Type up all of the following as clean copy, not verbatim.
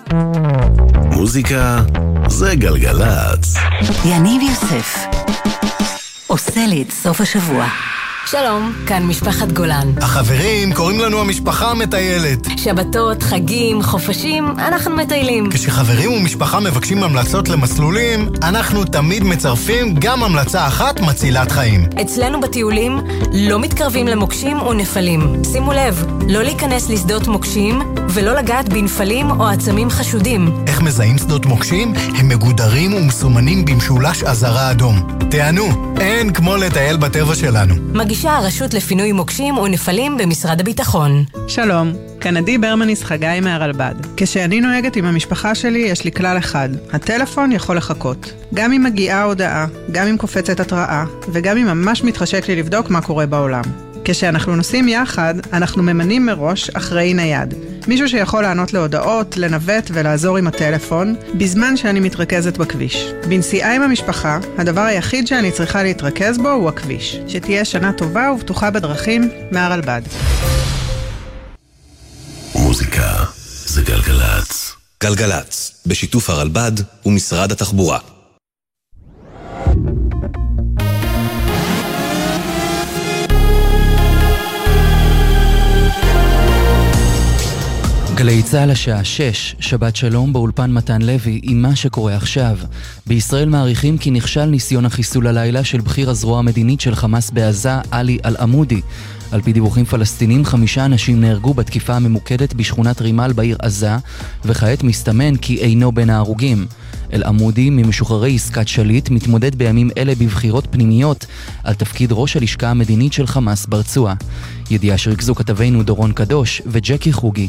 מוזיקה זה גלגלץ. יניב יוסף עושה לי את סוף השבוע. שלום, כאן משפחת גולן. החברים קוראים לנו המשפחה המטיילת. שבתות, חגים, חופשים, אנחנו מטיילים. כשחברים ומשפחה מבקשים המלצות למסלולים, אנחנו תמיד מצרפים גם המלצה אחת מצילת חיים. אצלנו בטיולים לא מתקרבים למוקשים ונפלים. שימו לב, לא להיכנס לשדות מוקשים ולא לגעת בנפלים או עצמים חשודים. איך מזהים שדות מוקשים? הם מגודרים ומסומנים במשולש אזהרה אדום. תענו, אין כמו לטייל בטבע שלנו. מגישה הרשות לפינוי מוקשים ונפלים במשרד הביטחון. שלום, כאן עדי ברמניס חגי מהרלב"ד. כשאני נוהגת עם המשפחה שלי יש לי כלל אחד, הטלפון יכול לחכות. גם אם מגיעה הודעה, גם אם קופצת התראה, וגם אם ממש מתחשק לי לבדוק מה קורה בעולם. כשאנחנו נוסעים יחד, אנחנו ממנים מראש אחראי נייד. מישהו שיכול לענות להודעות, לנווט ולעזור עם הטלפון, בזמן שאני מתרכזת בכביש. בנסיעה עם המשפחה, הדבר היחיד שאני צריכה להתרכז בו הוא הכביש. שתהיה שנה טובה ובטוחה בדרכים, מהרלב"ד. מוזיקה זה גלגלץ. גלגלץ, בשיתוף הרלב"ד ומשרד התחבורה. גלי צהל השעה 6, שבת שלום באולפן מתן לוי עם מה שקורה עכשיו. בישראל מעריכים כי נכשל ניסיון החיסול הלילה של בכיר הזרוע המדינית של חמאס בעזה, עלי אל-עמודי. על פי דיווחים פלסטינים, 5 אנשים נהרגו בתקיפה הממוקדת בשכונת רימל בעיר עזה, וכעת מסתמן כי אינו בין ההרוגים. אל-עמודי, ממשוחררי עסקת שליט, מתמודד בימים אלה בבחירות פנימיות על תפקיד ראש הלשכה המדינית של חמאס ברצועה. ידיעה שריכזו כתבינו דורון קדוש וג'קי חוגי.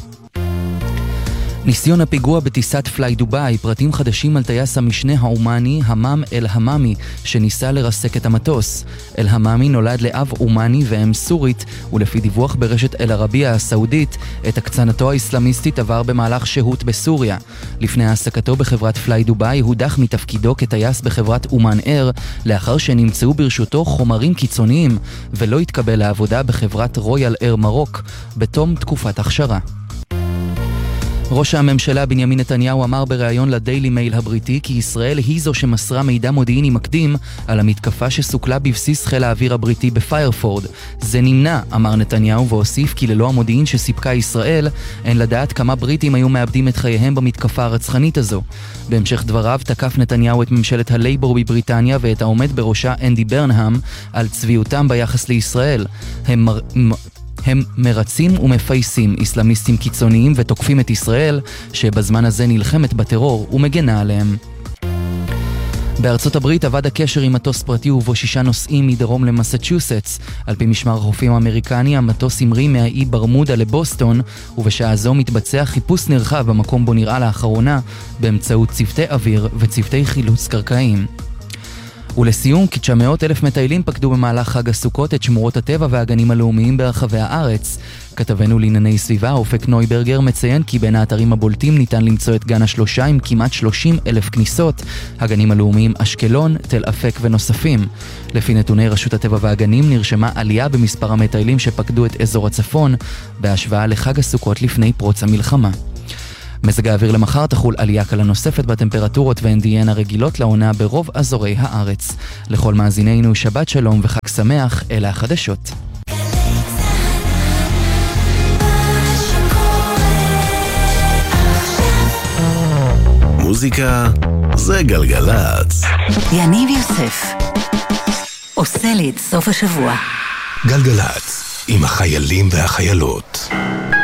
ניסיון הפיגוע בטיסת פליי דובאי, פרטים חדשים על טייס המשנה האומני המם אל-הממי שניסה לרסק את המטוס. אל-הממי נולד לאב אומני ואם סורית, ולפי דיווח ברשת אל-ערבייה הסעודית, את הקצנתו האסלאמיסטית עבר במהלך שהות בסוריה. לפני העסקתו בחברת פליי דובאי הודח מתפקידו כטייס בחברת אומן אייר, לאחר שנמצאו ברשותו חומרים קיצוניים, ולא התקבל לעבודה בחברת רויאל אייר מרוק בתום תקופת הכשרה. ראש הממשלה בנימין נתניהו אמר בריאיון לדיילי מייל הבריטי כי ישראל היא זו שמסרה מידע מודיעיני מקדים על המתקפה שסוכלה בבסיס חיל האוויר הבריטי בפיירפורד. זה נמנע, אמר נתניהו, והוסיף כי ללא המודיעין שסיפקה ישראל, אין לדעת כמה בריטים היו מאבדים את חייהם במתקפה הרצחנית הזו. בהמשך דבריו תקף נתניהו את ממשלת הלייבור בבריטניה ואת העומד בראשה אנדי ברנהאם על צביעותם ביחס לישראל. הם מרצים ומפייסים אסלאמיסטים קיצוניים ותוקפים את ישראל, שבזמן הזה נלחמת בטרור ומגנה עליהם. בארצות הברית עבד הקשר עם מטוס פרטי ובו 6 נוסעים מדרום למסצ'וסטס. על פי משמר החופים האמריקני, המטוס המריא מהאי ברמודה לבוסטון, ובשעה זו מתבצע חיפוש נרחב במקום בו נראה לאחרונה, באמצעות צוותי אוויר וצוותי חילוץ קרקעיים. ולסיום, כ-900,000 מטיילים פקדו במהלך חג הסוכות את שמורות הטבע והגנים הלאומיים ברחבי הארץ. כתבנו לענייני סביבה, אופק נויברגר, מציין כי בין האתרים הבולטים ניתן למצוא את גן השלושה עם כמעט 30,000 כניסות, הגנים הלאומיים אשקלון, תל אפק ונוספים. לפי נתוני רשות הטבע והגנים נרשמה עלייה במספר המטיילים שפקדו את אזור הצפון, בהשוואה לחג הסוכות לפני פרוץ המלחמה. מזג האוויר למחר תחול עלייה קלה נוספת בטמפרטורות והן תהיינה רגילות לעונה ברוב אזורי הארץ. לכל מאזינינו שבת שלום וחג שמח, אלה החדשות. מוזיקה זה גלגלץ. יניב יוסף עושה לי את סוף השבוע. גלגלץ עם החיילים והחיילות.